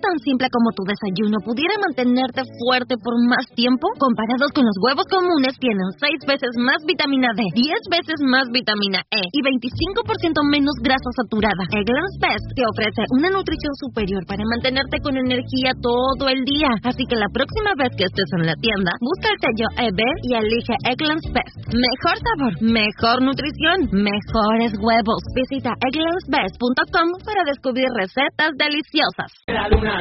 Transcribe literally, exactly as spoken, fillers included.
tan simple como tu desayuno pudiera mantenerte fuerte por más tiempo? Comparados con los huevos comunes, tienen seis veces más vitamina D, diez veces más vitamina E y veinticinco por ciento menos grasa saturada. Eggland's Best te ofrece una nutrición superior para mantenerte con energía todo el día. Así que la próxima vez que estés en la tienda, busca el sello E B y elige Eggland's Best. Mejor sabor, mejor nutrición, mejores huevos. Visita egglands best punto com para descubrir recetas deliciosas. La luna